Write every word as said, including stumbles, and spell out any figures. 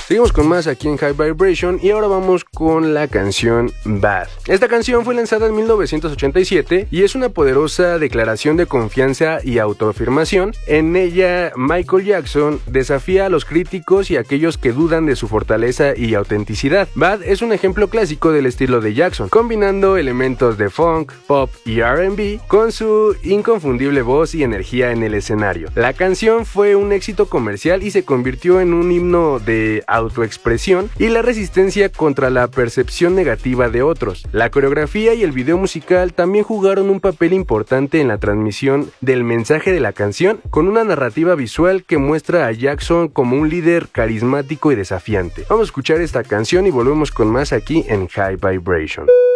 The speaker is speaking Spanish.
Seguimos con más aquí en High Vibration y ahora vamos con la canción Bad. Esta canción fue lanzada en mil novecientos ochenta y siete y es una poderosa declaración de confianza y autoafirmación. En ella, Michael Jackson desafía a los críticos y a aquellos que dudan de su fortaleza y autenticidad. Bad es un ejemplo clásico del estilo de Jackson, combinando elementos de funk, pop y R and B con su inconfundible voz y energía en el escenario. La canción fue un éxito comercial y se convirtió en un himno de autoexpresión y la resistencia contra la percepción negativa de otros. La coreografía y el video musical también jugaron un papel importante en la transmisión del mensaje de la canción, con una narrativa visual que muestra a Jackson como un líder carismático y desafiante. Vamos a escuchar esta canción y volvemos con más aquí en High Vibration.